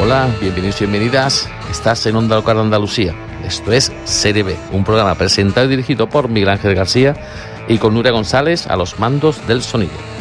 Hola, bienvenidos y bienvenidas. Estás en Onda Local de Andalucía. Esto es Serie B, un programa presentado y dirigido por Miguel Ángel García y con Nuria González a los mandos del sonido.